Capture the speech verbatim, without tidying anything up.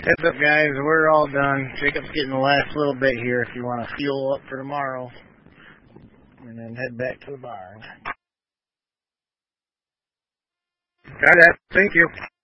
Heads up, guys. We're all done. Jacob's getting the last little bit here if you want to fuel up for tomorrow. And then head back to the barn. Got that. Thank you.